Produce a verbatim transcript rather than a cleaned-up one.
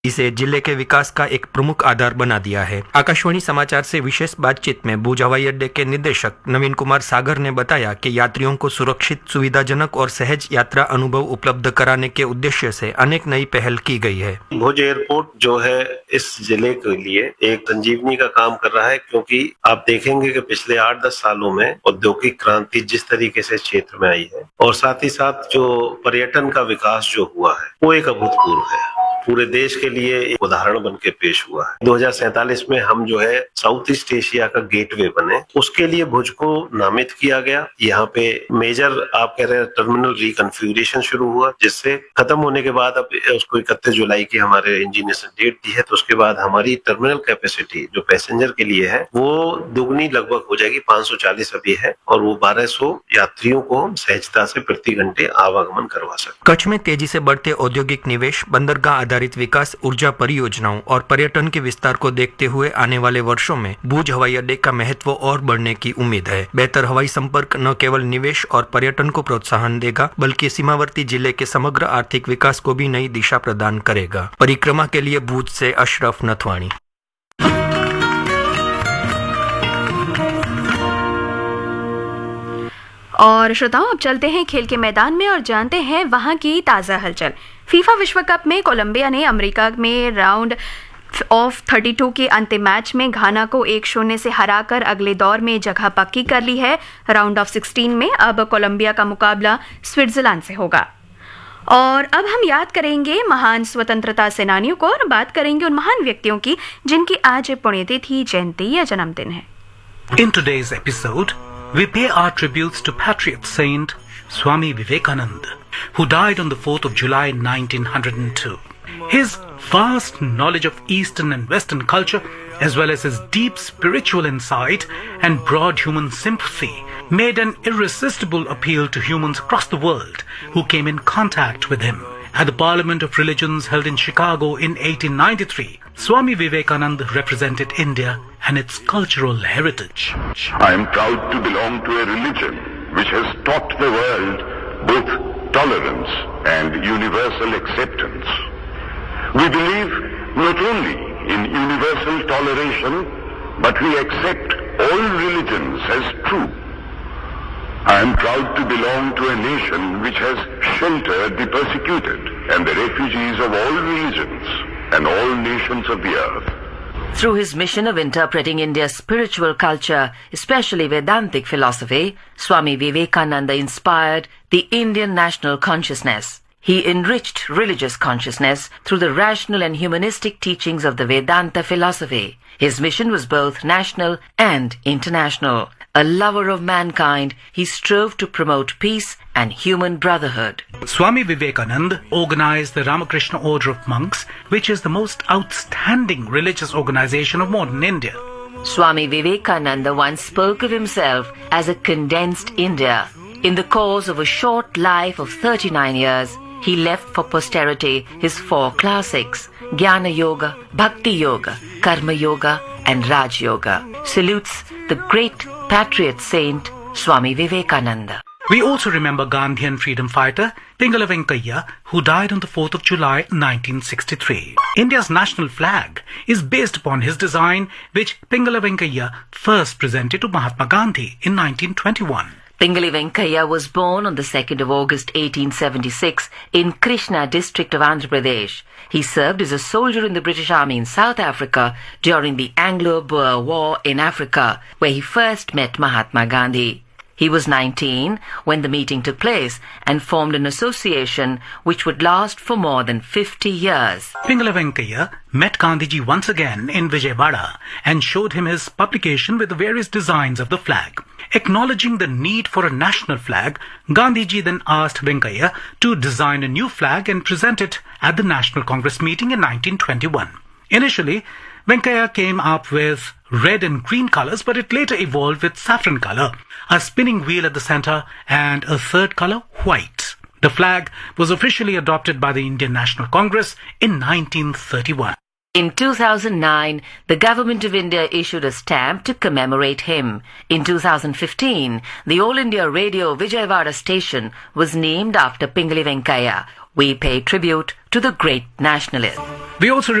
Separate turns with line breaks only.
इसे जिले के विकास का एक प्रमुख आधार बना दिया है। आकाशवाणी समाचार से विशेष बातचीत में भुज हवाई अड्डे के निदेशक नवीन कुमार सागर ने बताया कि यात्रियों को सुरक्षित, सुविधाजनक और सहज यात्रा अनुभव उपलब्ध कराने के उद्देश्य से अनेक नई पहल की गई है।
भुज एयरपोर्ट जो है इस जिले के लिए एक संजीवनी का काम कर रहा है, क्योंकि आप देखेंगे कि पिछले आठ दस सालों में औद्योगिक क्रांति जिस तरीके से क्षेत्र में आई है और साथ ही साथ जो पर्यटन का विकास जो हुआ है वो एक अभूतपूर्व है, पूरे देश के लिए एक उदाहरण बन के पेश हुआ है। दो हज़ार सैंतालीस में हम जो है साउथ ईस्ट एशिया का गेटवे बने, उसके लिए भुज को नामित किया गया। यहाँ पे मेजर आप कह रहे हैं टर्मिनल रिकॉन्फ़िगरेशन शुरू हुआ, जिससे खत्म होने के बाद अब उसको इकतीस जुलाई की हमारे इंजीनियर ने डेट दी है, तो उसके बाद हमारी टर्मिनल कैपेसिटी जो पैसेंजर के लिए है वो दुगनी लगभग हो जाएगी, पाँच सौ चालीस अभी है और वो बारह सौ यात्रियों को सहजता से प्रति घंटे आवागमन करवा सकते।
कच्छ में तेजी से बढ़ते औद्योगिक निवेश, बंदरगाह आधारित विकास, ऊर्जा परियोजनाओं और पर्यटन के विस्तार को देखते हुए आने वाले वर्षों में भुज हवाई अड्डे का महत्व और बढ़ने की उम्मीद है। बेहतर हवाई संपर्क न केवल निवेश और पर्यटन को प्रोत्साहन देगा, बल्कि सीमावर्ती जिले के समग्र आर्थिक विकास को भी नई दिशा प्रदान करेगा। परिक्रमा के लिए भुज से अशरफ नथवाणी।
और श्रोताओं, अब चलते हैं खेल के मैदान में और जानते हैं वहां की ताज़ा हलचल। फीफा विश्व कप में कोलंबिया ने अमेरिका में राउंड ऑफ बत्तीस के अंतिम मैच में घाना को एक शून्य से हराकर अगले दौर में जगह पक्की कर ली है। राउंड ऑफ सोलह में अब कोलंबिया का मुकाबला स्विट्जरलैंड से होगा। और अब हम याद करेंगे महान स्वतंत्रता सेनानियों को और बात करेंगे उन महान व्यक्तियों की जिनकी आज पुण्यतिथि, जयंती या जन्मदिन है।
In today's episode, we pay our tributes to patriot saint Swami Vivekananda, who died on the fourth of July nineteen oh two. His vast knowledge of Eastern and Western culture, as well as his deep spiritual insight and broad human sympathy, made an irresistible appeal to humans across the world who came in contact with him. At the Parliament of Religions held in Chicago in eighteen ninety-three, Swami Vivekananda represented India and its cultural heritage.
I am proud to belong to a religion which has taught the world both tolerance and universal acceptance. We believe not only in universal toleration, but we accept all religions as true. I am proud to belong to a nation which has sheltered the persecuted and the refugees of all religions and all nations of the earth.
Through his mission of interpreting India's spiritual culture, especially Vedantic philosophy, Swami Vivekananda inspired the Indian national consciousness. He enriched religious consciousness through the rational and humanistic teachings of the Vedanta philosophy. His mission was both national and international. A lover of mankind, he strove to promote peace and human brotherhood.
Swami Vivekananda organized the Ramakrishna Order of Monks, which is the most outstanding religious organization of modern India.
Swami Vivekananda once spoke of himself as a condensed India. In the course of a short life of thirty-nine years, he left for posterity his four classics, Jnana Yoga, Bhakti Yoga, Karma Yoga and Raj Yoga. Salutes the great patriot saint Swami Vivekananda.
We also remember Gandhian freedom fighter Pingala Venkaiah, who died on the fourth of July nineteen sixty-three. India's national flag is based upon his design, which Pingala Venkaiah first presented to Mahatma Gandhi in nineteen twenty-one.
Pingali Venkaiah was born on the second of August eighteen seventy-six in Krishna district of Andhra Pradesh. He served as a soldier in the British Army in South Africa during the Anglo-Boer War in Africa, where he first met Mahatma Gandhi. He was nineteen when the meeting took place and formed an association which would last for more than fifty years.
Pingala Venkaiah met Gandhiji once again in Vijayawada and showed him his publication with the various designs of the flag. Acknowledging the need for a national flag, Gandhiji then asked Venkaiah to design a new flag and present it at the National Congress meeting in nineteen twenty-one. Initially, Venkaiah came up with red and green colors, but it later evolved with saffron color, a spinning wheel at the center, and a third color, white. The flag was officially adopted by the Indian National Congress in nineteen thirty-one.
In two thousand nine, the Government of India issued a stamp to commemorate him. In two thousand fifteen, the All India Radio Vijayawada station was named after Pingali Venkaiah. we pay tribute to the great nationalist.
We also